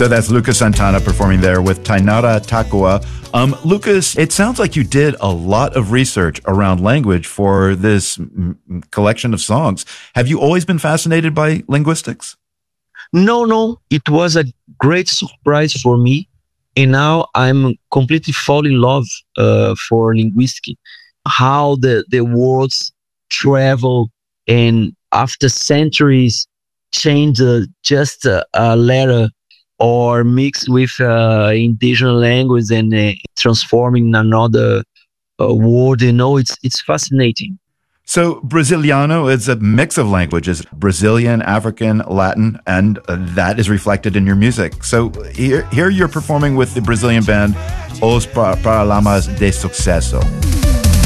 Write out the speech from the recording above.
So that's Lucas Santana performing there with Tainara Takua. Lucas, it sounds like you did a lot of research around language for this collection of songs. Have you always been fascinated by linguistics? No. It was a great surprise for me. And now I'm completely fall in love for linguistics. How the words travel and after centuries change just a letter or mix with indigenous language and transforming another word. It's fascinating. So Braziliano is a mix of languages, Brazilian, African, Latin, and that is reflected in your music. So here you're performing with the Brazilian band Os Paralamas de Sucesso.